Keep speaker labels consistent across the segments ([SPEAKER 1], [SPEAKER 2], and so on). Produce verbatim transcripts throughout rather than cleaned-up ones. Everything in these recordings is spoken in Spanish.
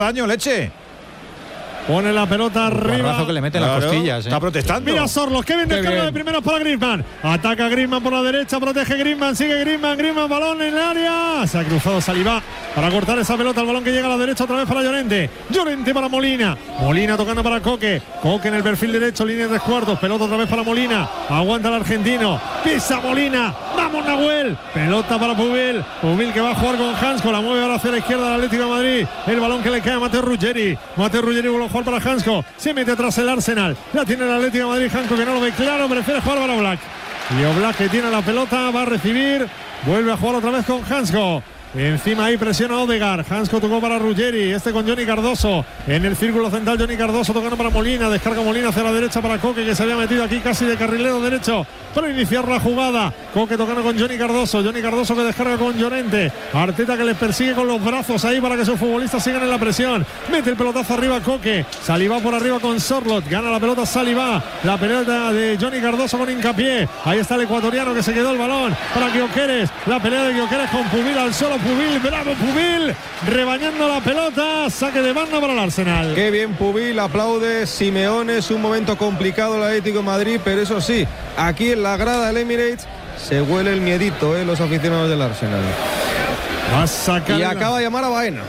[SPEAKER 1] Daño, leche.
[SPEAKER 2] Pone la pelota arriba.
[SPEAKER 1] Un que le mete en las
[SPEAKER 3] Claro,
[SPEAKER 1] costillas. ¿eh?
[SPEAKER 3] Está protestando.
[SPEAKER 2] Mira Sorlos, que bien descarga de primeras para Griezmann. Ataca Griezmann por la derecha, protege Griezmann, sigue Griezmann, Griezmann, balón en el área. Se ha cruzado Saliba para cortar esa pelota, el balón que llega a la derecha otra vez para Llorente. Llorente para Molina. Molina tocando para Coque. Coque en el perfil derecho, línea de tres cuartos. Pelota otra vez para Molina. Aguanta el argentino. Pisa Molina. Vamos Nahuel. Pelota para Pubil. Pubil que va a jugar con Hansko. La mueve ahora hacia la izquierda del Atlético de Madrid. El balón que le cae a Mateo Ruggeri. Mateo Ruggeri vuelve a jugar para Hansko. Se mete atrás el Arsenal. La tiene el Atlético de Madrid. Hansko que no lo ve claro. Prefiere jugar para Oblak. Y Oblak que tiene la pelota. Va a recibir. Vuelve a jugar otra vez con Hansko. Encima ahí presiona Odegaard. Hansko tocó para Ruggeri. Este con Johnny Cardoso. En el círculo central Johnny Cardoso tocando para Molina. Descarga Molina hacia la derecha para Coque, que se había metido aquí casi de carrilero derecho para iniciar la jugada. Coque tocando con Johnny Cardoso. Johnny Cardoso que descarga con Llorente. Arteta que les persigue con los brazos ahí para que sus futbolistas sigan en la presión. Mete el pelotazo arriba Coque. Saliba por arriba con Sorloth. Gana la pelota Saliba. La pelota de Johnny Cardoso con Hincapié. Ahí está el ecuatoriano que se quedó el balón para Gyökeres. La pelea de Gyökeres con Pubil al solo. Pubil, bravo Pubil, rebañando la pelota, saque de banda para el Arsenal.
[SPEAKER 4] Qué bien Pubil, aplaude Simeone, es un momento complicado el Atlético de Madrid, pero eso sí, aquí en la grada del Emirates se huele el miedito, eh, los aficionados del Arsenal.
[SPEAKER 2] Va a sacar
[SPEAKER 4] y
[SPEAKER 2] la...
[SPEAKER 4] acaba de llamar a Baena.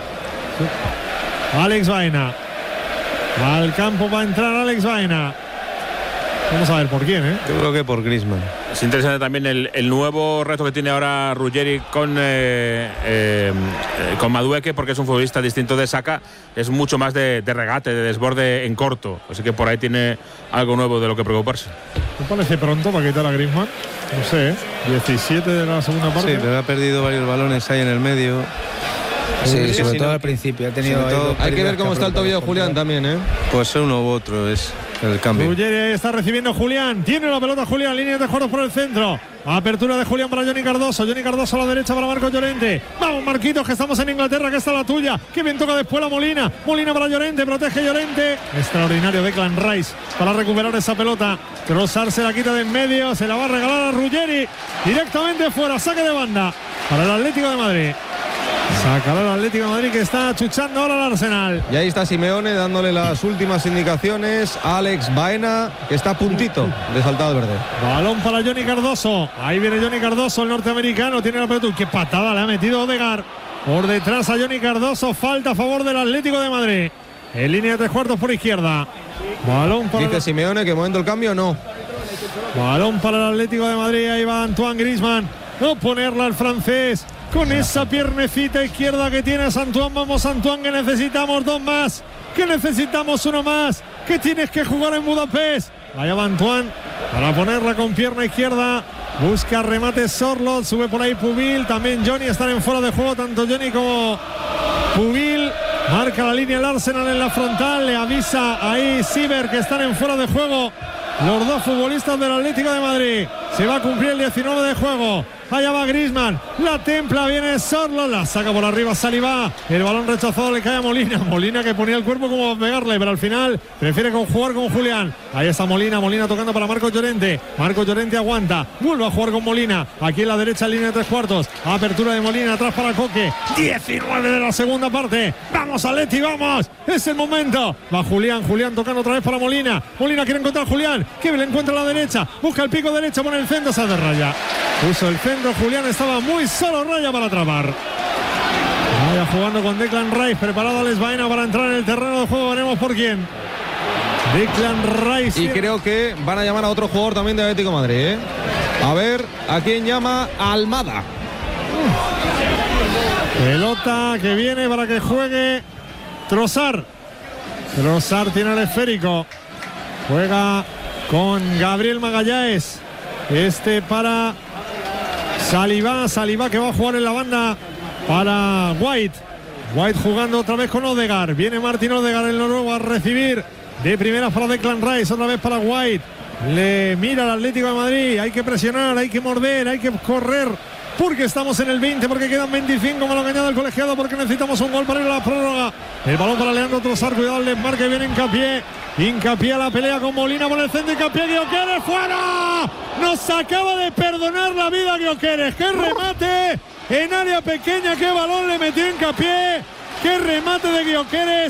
[SPEAKER 2] Alex Baena. Al campo va a entrar Alex Baena. Vamos a ver por quién, ¿eh?
[SPEAKER 4] Yo creo que por Griezmann.
[SPEAKER 3] Es interesante también el, el nuevo reto que tiene ahora Ruggeri con, eh, eh, con Madueke, porque es un futbolista distinto de Saka, es mucho más de, de regate, de desborde en corto. Así que por ahí tiene algo nuevo de lo que preocuparse.
[SPEAKER 2] ¿Te parece pronto para quitar a Griezmann? No sé, ¿eh? diecisiete de la segunda parte.
[SPEAKER 4] Sí, pero ha perdido varios balones ahí en el medio.
[SPEAKER 1] Sí,
[SPEAKER 4] Sí,
[SPEAKER 1] sobre
[SPEAKER 4] sí,
[SPEAKER 1] todo
[SPEAKER 4] no.
[SPEAKER 1] al principio. Ha tenido
[SPEAKER 4] Todo, hay que ver cómo está el tobillo de Julián también, ¿eh? Pues uno u otro es el cambio.
[SPEAKER 2] Ruggeri está recibiendo Julián. Tiene la pelota Julián. Línea de juegos por el centro. Apertura de Julián para Johnny Cardoso. Johnny Cardoso a la derecha para Marcos Llorente. Vamos Marquitos, que estamos en Inglaterra, que está la tuya. Que bien toca después la Molina. Molina para Llorente. Protege Llorente. Extraordinario Declan Rice para recuperar esa pelota. Trossard se la quita de en medio. Se la va a regalar a Ruggeri. Directamente fuera. Saque de banda para el Atlético de Madrid. Sacará el Atlético de Madrid, que está achuchando ahora al Arsenal.
[SPEAKER 4] Y ahí está Simeone dándole las últimas indicaciones a Alex Baena, que está a puntito de saltar al verde.
[SPEAKER 2] Balón para Johnny Cardoso. Ahí viene Johnny Cardoso, el norteamericano. Tiene la pelota. ¡Qué patada le ha metido Odegaard! Por detrás a Johnny Cardoso. Falta a favor del Atlético de Madrid. En línea de tres cuartos por izquierda. Balón para
[SPEAKER 4] Dice
[SPEAKER 2] la...
[SPEAKER 4] Simeone que momento el cambio no.
[SPEAKER 2] Balón para el Atlético de Madrid. Ahí va Antoine Griezmann. No ponerla al francés. Con esa piernecita izquierda que tiene Antoine. Vamos Antoine, que necesitamos dos más. Que necesitamos uno más. Que tienes que jugar en Budapest. Allá va Antoine para ponerla con pierna izquierda. Busca remate Sorloth. Sube por ahí Pubil. También Johnny están en fuera de juego. Tanto Johnny como Pubil. Marca la línea el Arsenal en la frontal. Le avisa ahí Siver que están en fuera de juego los dos futbolistas del Atlético de Madrid. Se va a cumplir el diecinueve de juego. Allá va Griezmann, la templa, viene Sorloth, la saca por arriba Saliba. El balón rechazado le cae a Molina. Molina que ponía el cuerpo como a pegarle, pero al final prefiere jugar con Julián. Ahí está Molina, Molina tocando para Marcos Llorente. Marcos Llorente aguanta, vuelve a jugar con Molina. Aquí en la derecha, línea de tres cuartos. Apertura de Molina, atrás para Coque. diecinueve de la segunda parte. Vamos, Atleti, vamos. Es el momento. Va Julián, Julián tocando otra vez para Molina. Molina quiere encontrar a Julián, que le encuentra a la derecha. Busca el pico derecho, pone el centro, se de raya. Puso el centro. Julián estaba muy solo, raya para atrapar. Vaya jugando con Declan Rice, preparado Alex Baena para entrar en el terreno de juego. Veremos por quién. Declan Rice.
[SPEAKER 4] Y creo que van a llamar a otro jugador también de Atlético de Madrid, ¿eh? A ver a quién llama. Almada.
[SPEAKER 2] Pelota que viene para que juegue Trossard. Trossard tiene el esférico. Juega con Gabriel Magalhães. Este para Saliba, Saliba que va a jugar en la banda para White. White jugando otra vez con Odegaard. Viene Martin Odegaard, el noruego, a recibir de primera para Declan Rice, otra vez para White. Le mira al Atlético de Madrid. Hay que presionar, hay que morder, hay que correr. Porque estamos en el veinte, porque quedan veinticinco con lo que añade el colegiado, porque necesitamos un gol para ir a la prórroga. El balón para Leandro Trossard, cuidado el desmarque, viene Hincapié. Hincapié a la pelea con Molina por el centro. Hincapié, Gyökeres fuera. Nos acaba de perdonar la vida Gyökeres. ¡Qué remate! En área pequeña, qué balón le metió Hincapié. ¡Qué remate de Gyökeres!